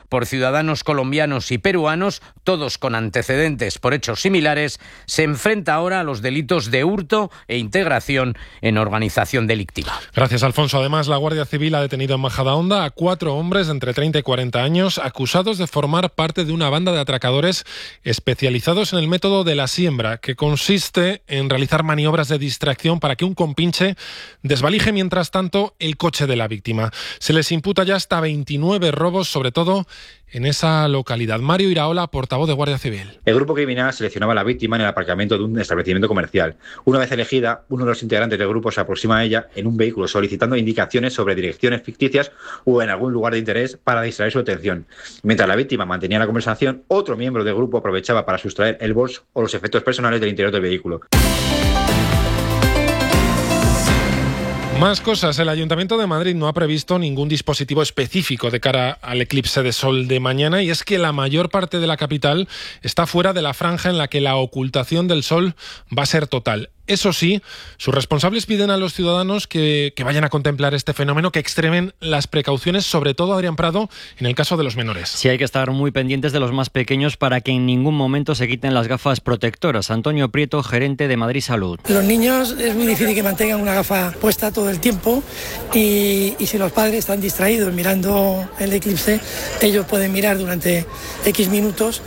por ciudadanos colombianos y peruanos, todos con antecedentes por hechos similares, se enfrenta ahora a los delitos de hurto e integración en organización delictiva. Gracias, Alfonso. Además, la Guardia Civil ha detenido en Majadahonda a 4 hombres de entre 30 y 40 años acusados de formar parte de una banda de atracadores especializados en el método de la siembra, que consiste en realizar maniobras de distracción para que un compinche desvalije mientras tanto el coche de la víctima. Se les imputa ya hasta 29 robos, sobre todo en esa localidad. Mario Iraola, portavoz de Guardia Civil. El grupo criminal seleccionaba a la víctima en el aparcamiento de un establecimiento comercial. Una vez elegida, uno de los integrantes del grupo se aproxima a ella en un vehículo solicitando indicaciones sobre direcciones ficticias o en algún lugar de interés para distraer su atención. Mientras la víctima mantenía la conversación, otro miembro del grupo aprovechaba para sustraer el bolso o los efectos personales del interior del vehículo. Más cosas. El Ayuntamiento de Madrid no ha previsto ningún dispositivo específico de cara al eclipse de sol de mañana, y es que la mayor parte de la capital está fuera de la franja en la que la ocultación del sol va a ser total. Eso sí, sus responsables piden a los ciudadanos que vayan a contemplar este fenómeno, que extremen las precauciones, sobre todo, Adrián Prado, en el caso de los menores. Sí, hay que estar muy pendientes de los más pequeños para que en ningún momento se quiten las gafas protectoras. Antonio Prieto, gerente de Madrid Salud. Los niños es muy difícil que mantengan una gafa puesta todo el tiempo y si los padres están distraídos mirando el eclipse, ellos pueden mirar durante X minutos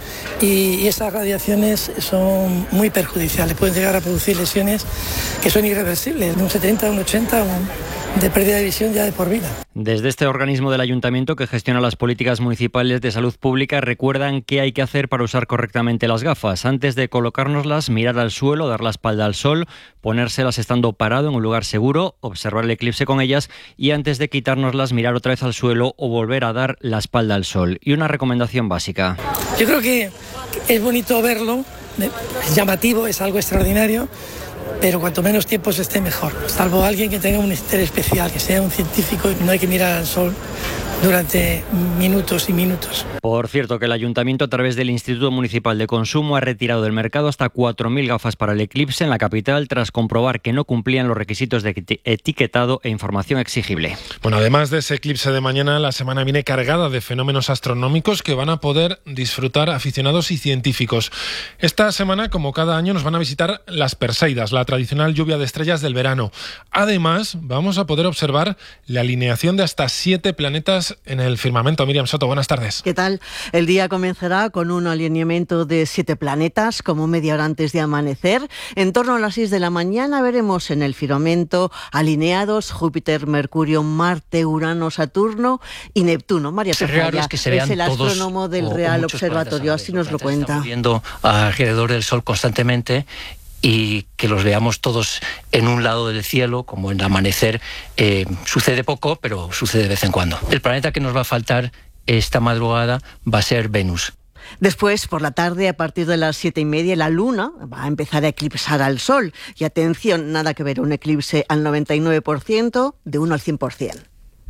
y esas radiaciones son muy perjudiciales, pueden llegar a producir lesiones que son irreversibles, de un 70, un 80, de pérdida de visión ya de por vida. Desde este organismo del Ayuntamiento que gestiona las políticas municipales de salud pública recuerdan qué hay que hacer para usar correctamente las gafas. Antes de colocárnoslas, mirar al suelo, dar la espalda al sol, ponérselas estando parado en un lugar seguro, observar el eclipse con ellas y antes de quitárnoslas, mirar otra vez al suelo o volver a dar la espalda al sol. Y una recomendación básica. Yo creo que es bonito verlo, es llamativo, es algo extraordinario, pero cuanto menos tiempo se esté mejor, salvo alguien que tenga un interés especial, que sea un científico, no hay que mirar al sol durante minutos y minutos. Por cierto, que el Ayuntamiento, a través del Instituto Municipal de Consumo, ha retirado del mercado hasta 4.000 gafas para el eclipse en la capital tras comprobar que no cumplían los requisitos de etiquetado e información exigible. Bueno, además de ese eclipse de mañana, la semana viene cargada de fenómenos astronómicos que van a poder disfrutar aficionados y científicos. Esta semana, como cada año, nos van a visitar las Perseidas, la tradicional lluvia de estrellas del verano. Además, vamos a poder observar la alineación de hasta 7 planetas en el firmamento. Miriam Soto, buenas tardes. ¿Qué tal? El día comenzará con un alineamiento de 7 planetas, como media hora antes de amanecer. En torno a las 6 de la mañana veremos en el firmamento alineados Júpiter, Mercurio, Marte, Urano, Saturno y Neptuno. María Tafalla es el astrónomo del Real Observatorio, así nos lo cuenta. Estamos viendo alrededor del Sol constantemente y que los veamos todos en un lado del cielo, como en el amanecer, sucede poco, pero sucede de vez en cuando. El planeta que nos va a faltar esta madrugada va a ser Venus. Después, por la tarde, a partir de las 7:30, la Luna va a empezar a eclipsar al Sol. Y atención, nada que ver, un eclipse al 99%, de 1 al 100%.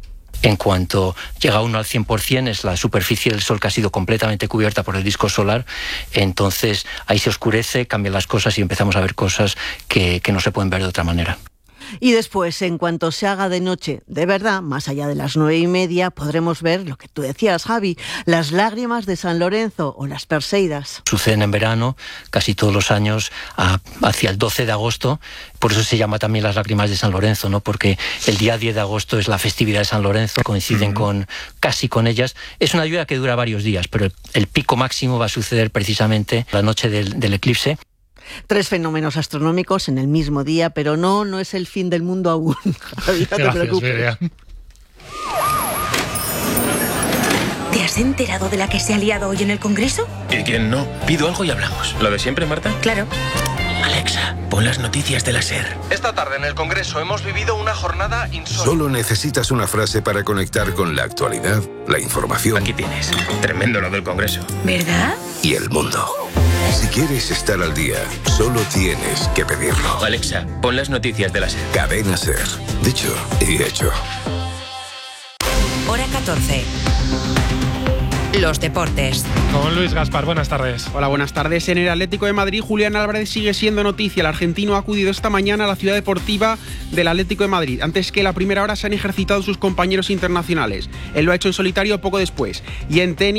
En cuanto llega uno al 100%, es la superficie del Sol que ha sido completamente cubierta por el disco solar, entonces ahí se oscurece, cambian las cosas y empezamos a ver cosas que no se pueden ver de otra manera. Y después, en cuanto se haga de noche, de verdad, más allá de las 9:30, podremos ver lo que tú decías, Javi, las lágrimas de San Lorenzo o las Perseidas. Suceden en verano, casi todos los años, hacia el 12 de agosto. Por eso se llama también las lágrimas de San Lorenzo, ¿no? Porque el día 10 de agosto es la festividad de San Lorenzo, coinciden casi con ellas. Es una lluvia que dura varios días, pero el pico máximo va a suceder precisamente la noche del eclipse. 3 fenómenos astronómicos en el mismo día, pero no es el fin del mundo aún. Javi, no te preocupes. Miriam. ¿Te has enterado de la que se ha liado hoy en el Congreso? ¿Y quién no? Pido algo y hablamos. ¿Lo de siempre, Marta? Claro. Alexa, pon las noticias de la SER. Esta tarde en el Congreso hemos vivido una jornada insólita. Solo necesitas una frase para conectar con la actualidad, la información. Aquí tienes. Tremendo lo del Congreso. ¿Verdad? Y el mundo. Si quieres estar al día, solo tienes que pedirlo. Alexa, pon las noticias de la SER. Cadena SER. Dicho y hecho. Hora 14. Los deportes. Con Luis Gaspar, buenas tardes. Hola, buenas tardes. En el Atlético de Madrid, Julián Álvarez sigue siendo noticia. El argentino ha acudido esta mañana a la ciudad deportiva del Atlético de Madrid. Antes que la primera hora se han ejercitado sus compañeros internacionales. Él lo ha hecho en solitario poco después. Y en tenis,